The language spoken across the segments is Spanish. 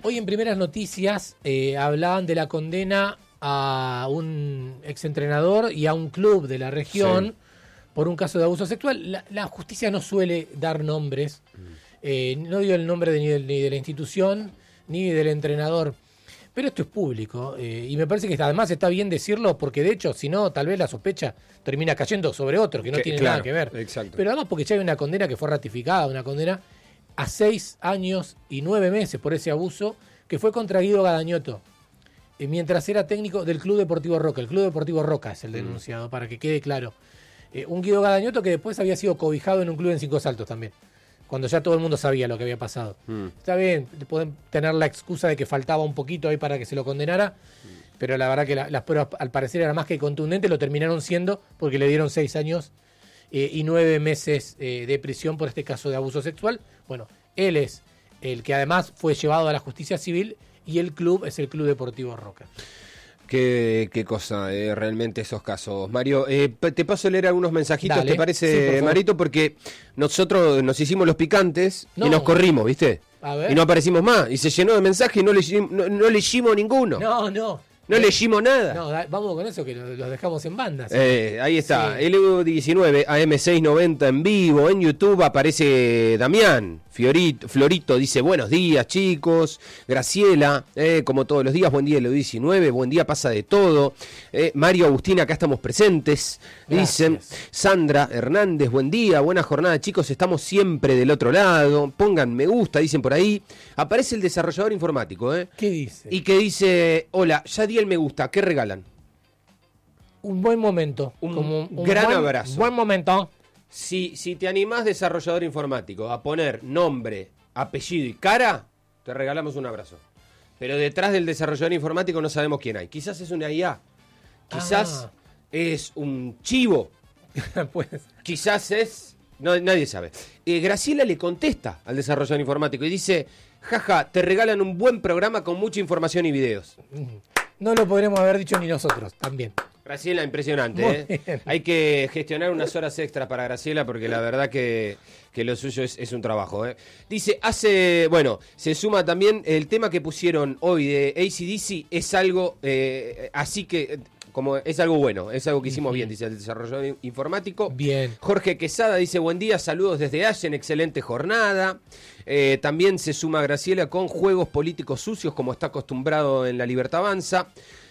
Hoy en Primeras Noticias hablaban de la condena a un exentrenador y a un club de la región por un caso de abuso sexual. La justicia no suele dar nombres, no dio el nombre ni de la institución ni del entrenador, pero esto es público y me parece que además está bien decirlo porque de hecho, si no, tal vez la sospecha termina cayendo sobre otro que no tiene nada que ver. Exacto. Pero además porque ya hay una condena que fue ratificada, una condena a 6 años y 9 meses por ese abuso que fue contra Guido Gadañotto, mientras era técnico del Club Deportivo Roca. El Club Deportivo Roca es el denunciado, para que quede claro. Un Guido Gadañotto que después había sido cobijado en un club en Cinco Saltos también, cuando ya todo el mundo sabía lo que había pasado. Está bien, pueden tener la excusa de que faltaba un poquito ahí para que se lo condenara, pero la verdad que las pruebas al parecer eran más que contundentes, lo terminaron siendo porque le dieron 6 años y 9 meses de prisión por este caso de abuso sexual. Bueno, él es el que además fue llevado a la justicia civil y el club es el Club Deportivo Roca. Qué cosa, realmente esos casos. Mario, te paso a leer algunos mensajitos, Dale. ¿te parece, Sí, Marito? Porque nosotros nos hicimos los picantes y nos corrimos, ¿viste? A ver. Y no aparecimos más. Y se llenó de mensajes y no leímos ninguno. No leímos nada. No, vamos con eso que los dejamos en bandas. Ahí está, Sí. LU19, AM690 en vivo, en YouTube aparece Damián, Florito dice buenos días chicos, Graciela, como todos los días, buen día LU19, buen día pasa de todo, Mario Agustín, acá estamos presentes, dicen, Gracias. Sandra Hernández, buen día, buena jornada chicos, estamos siempre del otro lado, pongan me gusta, dicen por ahí, aparece el desarrollador informático, ¿Qué dice? y que dice, hola, ya di el me gusta, ¿qué regalan? Un buen momento. Un gran abrazo. Buen momento. Si te animás, desarrollador informático, a poner nombre, apellido y cara, te regalamos un abrazo. Pero detrás del desarrollador informático no sabemos quién hay. Quizás es una IA, quizás es un chivo, Pues, quizás es... No, nadie sabe. Graciela le contesta al desarrollador informático y dice, jaja, te regalan un buen programa con mucha información y videos. no lo podremos haber dicho ni nosotros, también. Graciela, impresionante, Muy bien. Hay que gestionar unas horas extras para Graciela porque la verdad que lo suyo es un trabajo, Dice, se suma también el tema que pusieron hoy de AC/DC, es algo así que, como es algo bueno, es algo que hicimos bien, dice el desarrollador informático. Bien. Jorge Quesada dice, buen día, saludos desde Allen, excelente jornada. También se suma Graciela con juegos políticos sucios como está acostumbrado en La Libertad Avanza.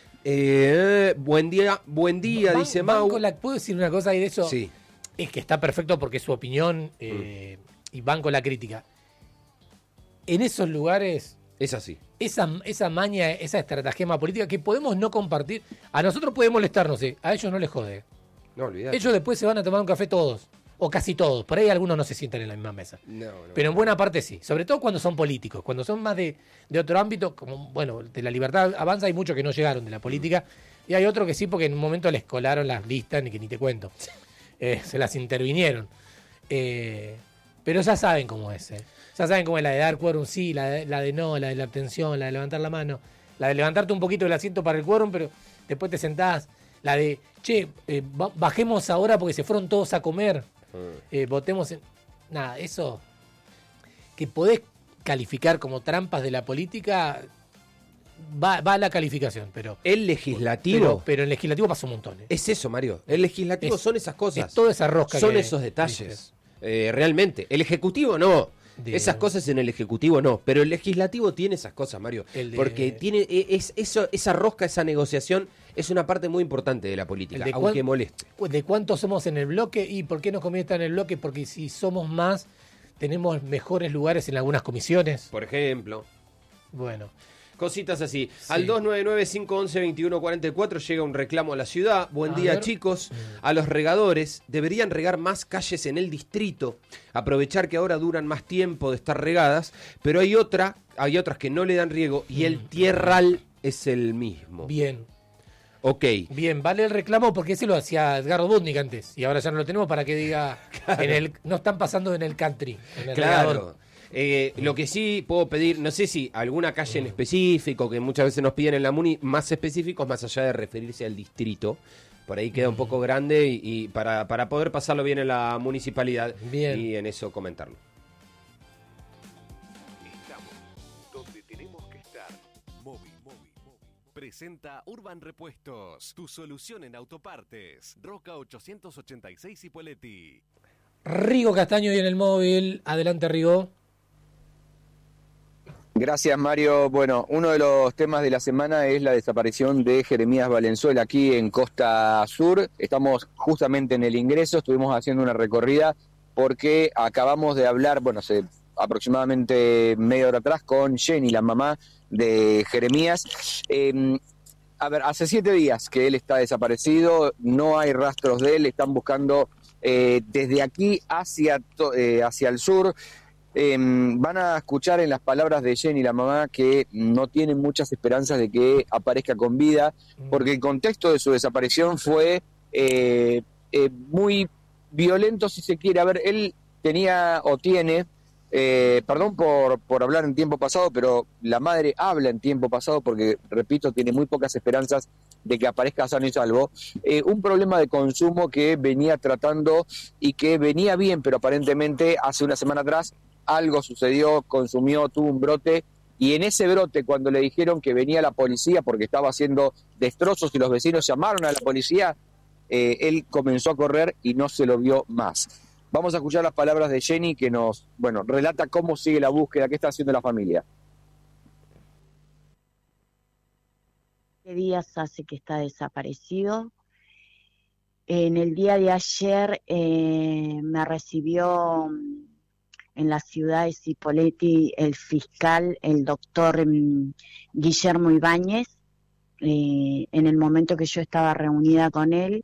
Buen día, dice Mau. ¿Puedo decir una cosa ahí de eso? Sí. Es que está perfecto porque es su opinión y banco la crítica. En esos lugares, Es así. esa maña, esa estratagema política que podemos no compartir, a nosotros puede molestarnos, a ellos no les jode. No, olvidate. Ellos después se van a tomar un café todos, o casi todos. Por ahí algunos no se sientan en la misma mesa. No. Pero en buena parte sí, sobre todo cuando son políticos, cuando son más de otro ámbito, como bueno, de La Libertad Avanza hay muchos que no llegaron de la política, y hay otros que sí porque en un momento les colaron las listas, ni te cuento, se las intervinieron. Pero ya saben cómo es, ya saben cómo es la de dar quórum sí, la de no, la de la abstención, la de levantar la mano, la de levantarte un poquito el asiento para el quórum, pero después te sentás, la de, bajemos ahora porque se fueron todos a comer. Votemos en... Nada, eso que podés calificar como trampas de la política va a la calificación, pero El legislativo... pero en el legislativo pasa un montón. Es eso, Mario. El legislativo son esas cosas. Es toda esa rosca. Son que esos detalles. dices. Realmente. El ejecutivo no. De- Esas cosas en el ejecutivo no. Pero el legislativo tiene esas cosas, Mario. Porque tiene esa rosca, esa negociación, es una parte muy importante de la política, de aunque moleste. ¿De cuántos somos en el bloque? ¿Y por qué nos conviene estar en el bloque? Porque si somos más, tenemos mejores lugares en algunas comisiones. Por ejemplo. Bueno. Cositas así. Sí. Al 299-511-2144 llega un reclamo a la ciudad. Buen A día, ver. chicos. A los regadores deberían regar más calles en el distrito. Aprovechar que ahora duran más tiempo de estar regadas. Pero hay otras que no le dan riego y el tierral es el mismo. Bien. Ok. Bien, vale el reclamo porque ese lo hacía Edgardo Budnik antes. Y ahora ya no lo tenemos para que diga. No están pasando en el country. En el regador. Claro. Lo que sí puedo pedir, no sé si alguna calle en específico, que muchas veces nos piden en la MUNI, más específicos, más allá de referirse al distrito. Por ahí queda un poco grande y para poder pasarlo bien en la municipalidad. Bien. Y en eso comentarlo. Estamos donde tenemos que estar. Presenta Urban Repuestos, tu solución en autopartes. Roca 886 Ipoleti. Rigo Castaño y en el móvil. Adelante, Rigo. Gracias, Mario. Bueno, uno de los temas de la semana es la desaparición de Jeremías Valenzuela aquí en Costa Sur. Estamos justamente en el ingreso, estuvimos haciendo una recorrida porque acabamos de hablar, bueno, hace aproximadamente media hora atrás con Jenny, la mamá de Jeremías. Hace 7 días que él está desaparecido, no hay rastros de él, están buscando desde aquí hacia el sur. Van a escuchar en las palabras de Jenny, la mamá, que no tienen muchas esperanzas de que aparezca con vida, porque el contexto de su desaparición fue muy violento, si se quiere. A ver, él tenía o tiene, perdón por hablar en tiempo pasado, pero la madre habla en tiempo pasado porque, repito, tiene muy pocas esperanzas de que aparezca sano y salvo, un problema de consumo que venía tratando y que venía bien, pero aparentemente hace una semana atrás algo sucedió, consumió, tuvo un brote, y en ese brote, cuando le dijeron que venía la policía porque estaba haciendo destrozos y los vecinos llamaron a la policía, él comenzó a correr y no se lo vio más. Vamos a escuchar las palabras de Jenny que nos, relata cómo sigue la búsqueda, qué está haciendo la familia. ¿Qué días hace que está desaparecido? En el día de ayer me recibió en la ciudad de Cipolletti el fiscal, el doctor Guillermo Ibáñez. En el momento que yo estaba reunida con él,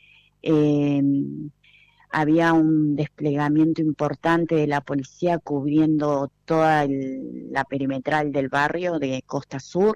había un desplegamiento importante de la policía cubriendo toda la perimetral del barrio de Costa Sur,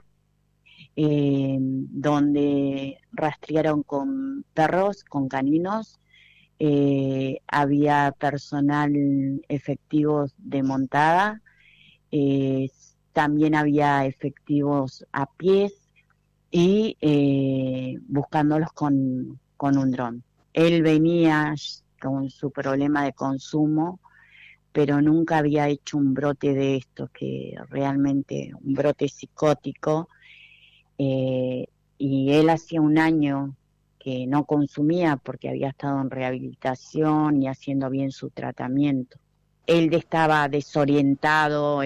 donde rastrearon con perros, con caninos. Había personal efectivos de montada, también había efectivos a pies y buscándolos con un dron. Él venía con su problema de consumo, pero nunca había hecho un brote de estos, que realmente un brote psicótico, y él hacía un año que no consumía porque había estado en rehabilitación y haciendo bien su tratamiento. Él estaba desorientado,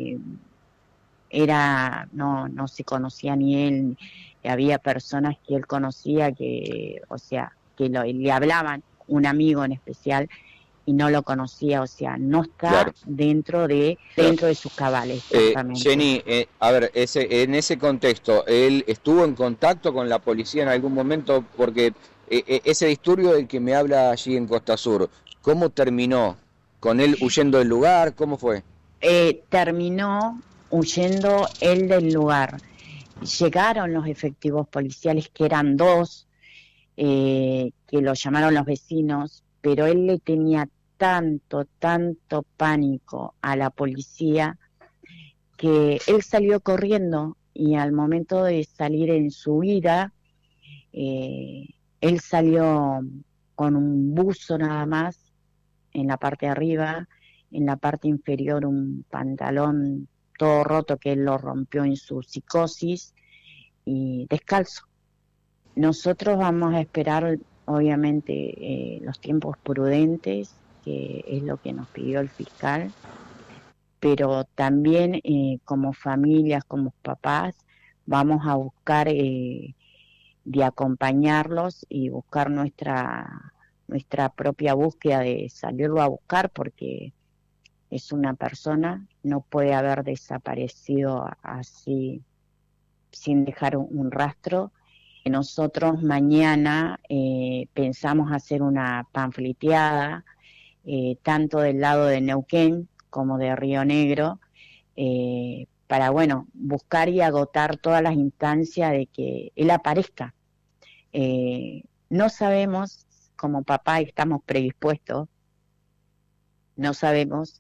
no se conocía ni él, había personas que él conocía que le hablaban, un amigo en especial, y no lo conocía, no está Claro. dentro de sus cabales. Jenny, en ese contexto, ¿él estuvo en contacto con la policía en algún momento? Porque ese disturbio del que me habla allí en Costa Sur, ¿cómo terminó? ¿Con él huyendo del lugar? ¿Cómo fue? Terminó huyendo él del lugar. Llegaron los efectivos policiales, que eran 2, que lo llamaron los vecinos, pero él le tenía tanto pánico a la policía que él salió corriendo, y al momento de salir en su huida, él salió con un buzo nada más en la parte de arriba, en la parte inferior un pantalón todo roto que él lo rompió en su psicosis, y descalzo. Nosotros vamos a esperar, obviamente, los tiempos prudentes, que es lo que nos pidió el fiscal, pero también como familias, como papás, vamos a buscar de acompañarlos y buscar nuestra propia búsqueda de salirlo a buscar, porque es una persona, no puede haber desaparecido así sin dejar un rastro. Nosotros mañana pensamos hacer una panfleteada, tanto del lado de Neuquén como de Río Negro, para buscar y agotar todas las instancias de que él aparezca. No sabemos, como papá estamos predispuestos, no sabemos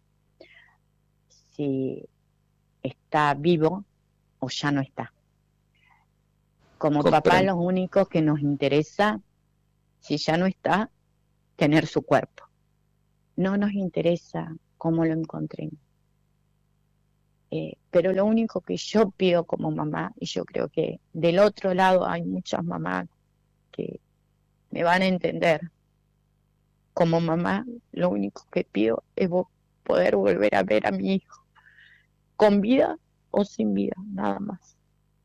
si está vivo o ya no está. Como papá, lo único que nos interesa, si ya no está, tener su cuerpo. No nos interesa cómo lo encontremos. pero lo único que yo pido como mamá, y yo creo que del otro lado hay muchas mamás que me van a entender, como mamá, lo único que pido es poder volver a ver a mi hijo, con vida o sin vida, nada más.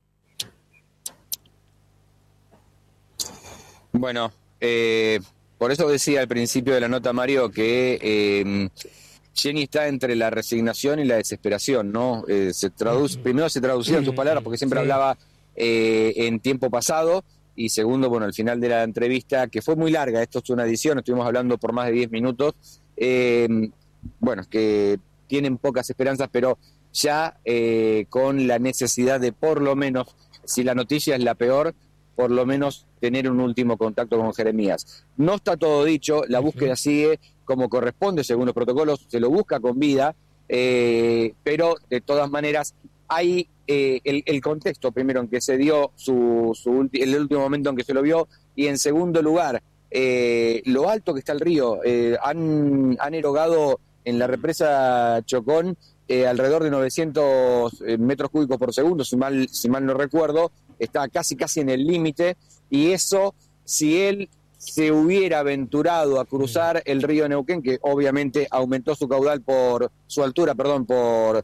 Bueno, por eso decía al principio de la nota, Mario, que Jenny está entre la resignación y la desesperación, ¿no? Primero se traducía en sus palabras, porque siempre hablaba en tiempo pasado, y segundo, bueno, al final de la entrevista, que fue muy larga, esto es una edición, estuvimos hablando por más de 10 minutos, bueno, que tienen pocas esperanzas, pero ya con la necesidad de, por lo menos, si la noticia es la peor, por lo menos tener un último contacto con Jeremías. No está todo dicho, la búsqueda sigue como corresponde, según los protocolos, se lo busca con vida, pero de todas maneras hay el contexto, primero, en que se dio el último momento en que se lo vio, y en segundo lugar, lo alto que está el río. Han erogado en la represa Chocón alrededor de 900 metros cúbicos por segundo, si mal no recuerdo, está casi en el límite, y eso, si él se hubiera aventurado a cruzar el río Neuquén, que obviamente aumentó su caudal por su altura, perdón, por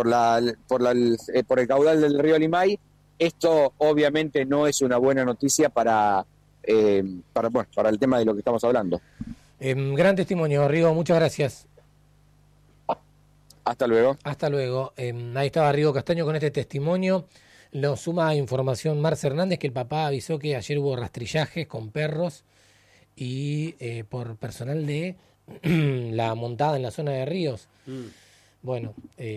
el caudal del río Limay, esto obviamente no es una buena noticia para el tema de lo que estamos hablando. Gran testimonio, Rigo, muchas gracias. Hasta luego. Hasta luego. Ahí estaba Rigo Castaño con este testimonio. Nos suma información Marce Hernández, que el papá avisó que ayer hubo rastrillajes con perros y por personal de la montada en la zona de Ríos. Bueno,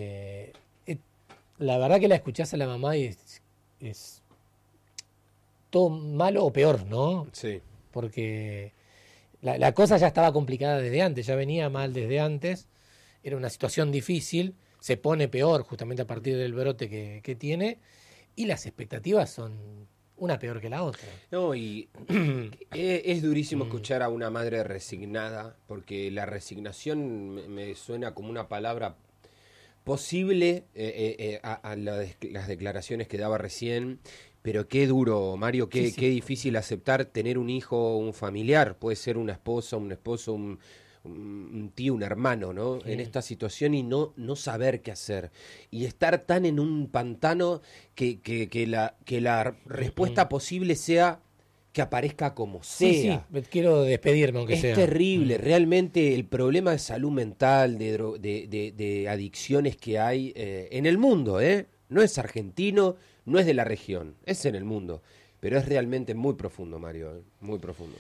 la verdad que la escuchás a la mamá y es todo malo o peor, ¿no? Sí. Porque la cosa ya estaba complicada desde antes, ya venía mal desde antes, era una situación difícil, se pone peor justamente a partir del brote que tiene, y las expectativas son una peor que la otra. No, y es durísimo escuchar a una madre resignada, porque la resignación me suena como una palabra posible a las declaraciones que daba recién, pero qué duro, Mario, qué difícil aceptar tener un hijo, un familiar, puede ser una esposa, un esposo, un tío, un hermano, ¿no? En esta situación, y no saber qué hacer, y estar tan en un pantano que la respuesta posible sea que aparezca como sea. Sí, quiero despedirme aunque sea. Es terrible, realmente el problema de salud mental, de adicciones que hay en el mundo, no es argentino, no es de la región, es en el mundo, pero es realmente muy profundo, Mario, muy profundo.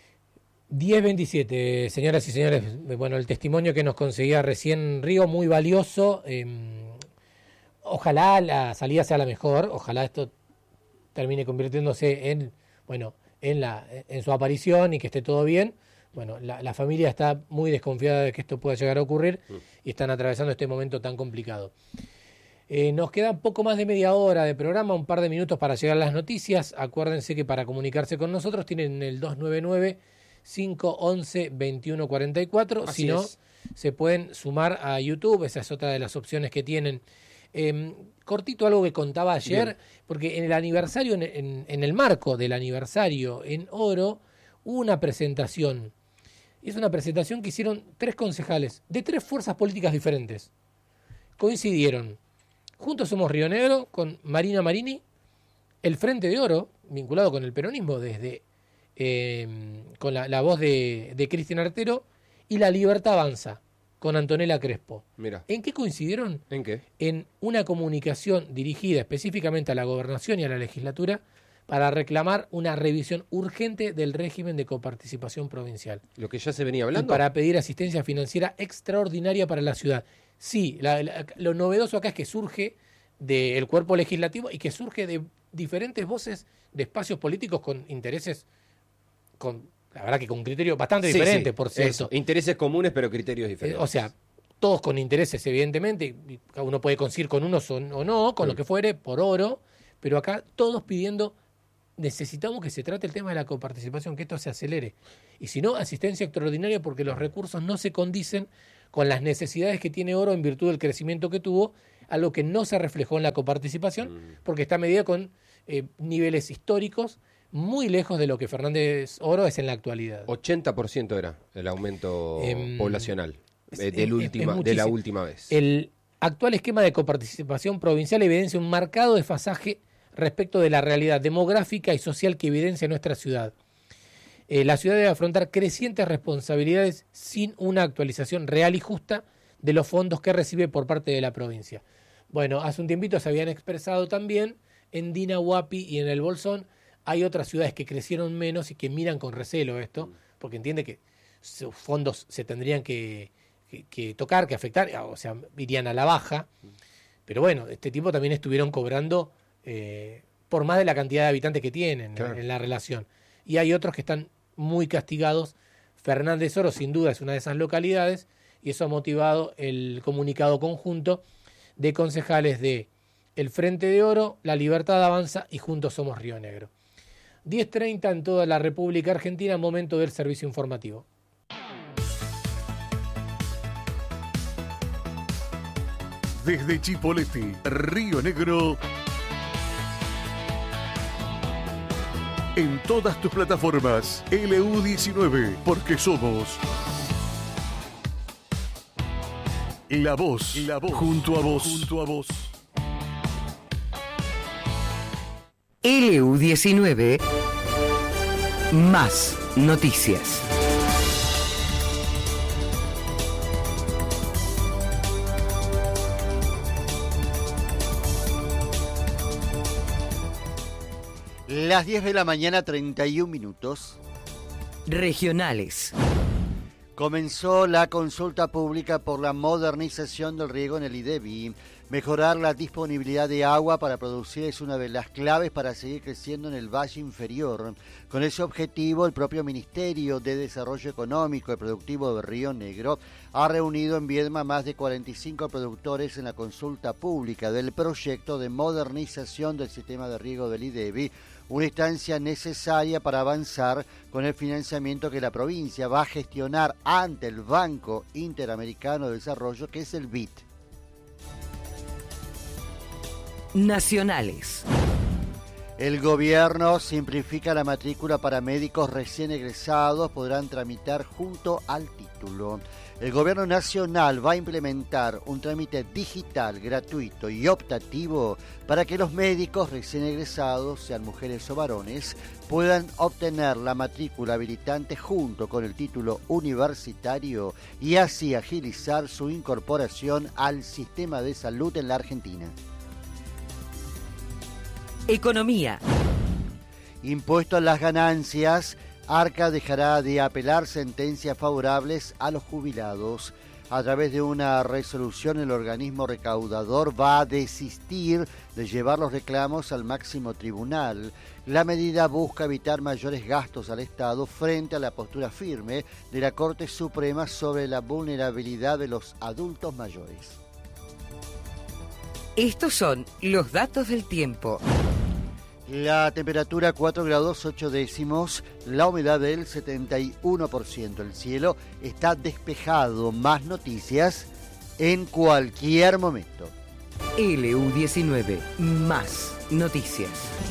10:27, señoras y señores, bueno, el testimonio que nos conseguía recién Río, muy valioso. Ojalá la salida sea la mejor, ojalá esto termine convirtiéndose en su aparición y que esté todo bien. Bueno, la familia está muy desconfiada de que esto pueda llegar a ocurrir y están atravesando este momento tan complicado. Nos queda poco más de media hora de programa, un par de minutos para llegar a las noticias. Acuérdense que para comunicarse con nosotros tienen el 299-511-2144. Si no, se pueden sumar a YouTube, esa es otra de las opciones que tienen. Cortito algo que contaba ayer, bien, porque en el aniversario, en el marco del aniversario en Oro, hubo una presentación. Es una presentación que hicieron 3 concejales de 3 fuerzas políticas diferentes. Coincidieron. Juntos Somos Río Negro, con Marina Marini, el Frente de Oro, vinculado con el peronismo desde con la voz de Cristian Artero, y La Libertad Avanza, con Antonella Crespo. Mira. ¿En qué coincidieron? ¿En qué? En una comunicación dirigida específicamente a la gobernación y a la legislatura para reclamar una revisión urgente del régimen de coparticipación provincial. Lo que ya se venía hablando. Y para pedir asistencia financiera extraordinaria para la ciudad. Sí, lo novedoso acá es que surge del cuerpo legislativo y que surge de diferentes voces de espacios políticos con intereses, la verdad que con criterios bastante diferentes, por cierto. Eso. Intereses comunes, pero criterios diferentes. O sea, todos con intereses, evidentemente, cada uno puede coincidir con unos o no, con lo que fuere, por oro, pero acá todos pidiendo, necesitamos que se trate el tema de la coparticipación, que esto se acelere. Y si no, asistencia extraordinaria, porque los recursos no se condicen con las necesidades que tiene Oro en virtud del crecimiento que tuvo algo que no se reflejó en la coparticipación, porque está medida con niveles históricos muy lejos de lo que Fernández Oro es en la actualidad. 80% era el aumento poblacional de la última vez. El actual esquema de coparticipación provincial evidencia un marcado desfasaje respecto de la realidad demográfica y social que evidencia nuestra ciudad. La ciudad debe afrontar crecientes responsabilidades sin una actualización real y justa de los fondos que recibe por parte de la provincia. Bueno, hace un tiempito se habían expresado también en Dina, Huapi y en el Bolsón. Hay otras ciudades que crecieron menos y que miran con recelo esto, porque entiende que sus fondos se tendrían que tocar, que afectar, o sea, irían a la baja. Pero bueno, este tipo también estuvieron cobrando por más de la cantidad de habitantes que tienen en la relación. Y hay otros que están muy castigados. Fernández Oro sin duda es una de esas localidades y eso ha motivado el comunicado conjunto de concejales de el Frente de Oro, La Libertad Avanza y Juntos Somos Río Negro. 10:30 en toda la República Argentina, momento del servicio informativo. Desde Chipoleti, Río Negro, en todas tus plataformas, LU19, porque somos la voz, junto a vos. LU19, más noticias. Las 10 de la mañana, 31 minutos. Regionales. Comenzó la consulta pública por la modernización del riego en el IDEBI. Mejorar la disponibilidad de agua para producir es una de las claves para seguir creciendo en el Valle Inferior. Con ese objetivo, el propio Ministerio de Desarrollo Económico y Productivo de Río Negro ha reunido en Viedma más de 45 productores en la consulta pública del proyecto de modernización del sistema de riego del IDEBI, una instancia necesaria para avanzar con el financiamiento que la provincia va a gestionar ante el Banco Interamericano de Desarrollo, que es el BID. Nacionales. El gobierno simplifica la matrícula para médicos recién egresados, podrán tramitar junto al título. El gobierno nacional va a implementar un trámite digital, gratuito y optativo para que los médicos recién egresados, sean mujeres o varones, puedan obtener la matrícula habilitante junto con el título universitario y así agilizar su incorporación al sistema de salud en la Argentina. Economía. Impuesto a las ganancias. Arca dejará de apelar sentencias favorables a los jubilados. A través de una resolución, el organismo recaudador va a desistir de llevar los reclamos al máximo tribunal. La medida busca evitar mayores gastos al Estado frente a la postura firme de la Corte Suprema sobre la vulnerabilidad de los adultos mayores. Estos son los datos del tiempo. La temperatura 4 grados 8 décimos, la humedad del 71%. El cielo está despejado. Más noticias en cualquier momento. LU19, más noticias.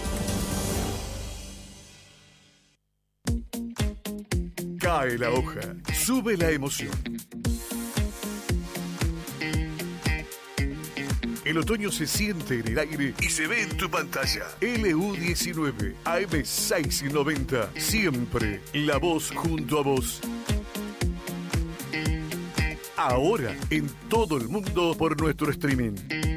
Cae la hoja, sube la emoción. El otoño se siente en el aire y se ve en tu pantalla. LU19, AM690, siempre la voz junto a vos. Ahora en todo el mundo por nuestro streaming.